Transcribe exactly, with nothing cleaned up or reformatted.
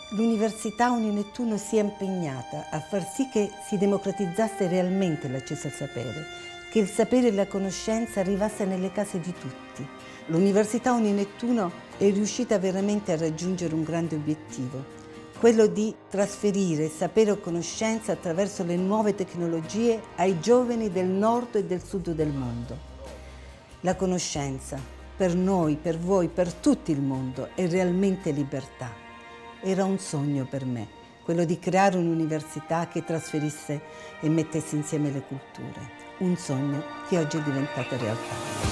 L'Università Uninettuno si è impegnata a far sì che si democratizzasse realmente l'accesso al sapere, che il sapere e la conoscenza arrivasse nelle case di tutti. L'Università Uninettuno è riuscita veramente a raggiungere un grande obiettivo, quello di trasferire sapere o conoscenza attraverso le nuove tecnologie ai giovani del nord e del sud del mondo. La conoscenza, per noi, per voi, per tutto il mondo, è realmente libertà. Era un sogno per me, quello di creare un'università che trasferisse e mettesse insieme le culture. Un sogno che oggi è diventato realtà.